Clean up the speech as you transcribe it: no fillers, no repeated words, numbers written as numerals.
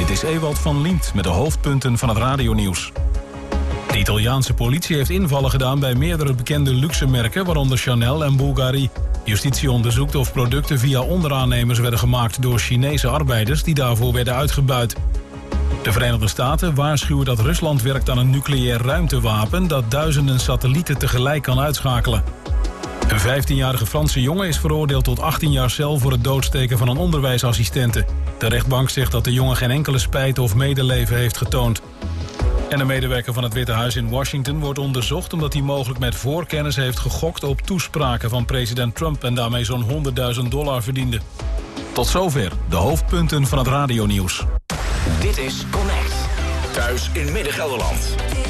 Dit is Ewald van Liemt met de hoofdpunten van het radionieuws. De Italiaanse politie heeft invallen gedaan bij meerdere bekende luxemerken, waaronder Chanel en Bulgari. Justitie onderzoekt of producten via onderaannemers werden gemaakt door Chinese arbeiders die daarvoor werden uitgebuit. De Verenigde Staten waarschuwen dat Rusland werkt aan een nucleair ruimtewapen dat duizenden satellieten tegelijk kan uitschakelen. Een 15-jarige Franse jongen is veroordeeld tot 18 jaar cel voor het doodsteken van een onderwijsassistente. De rechtbank zegt dat de jongen geen enkele spijt of medeleven heeft getoond. En een medewerker van het Witte Huis in Washington wordt onderzocht omdat hij mogelijk met voorkennis heeft gegokt op toespraken van president Trump en daarmee zo'n $100.000 verdiende. Tot zover de hoofdpunten van het radionieuws. Dit is Connect. Thuis in Midden-Gelderland.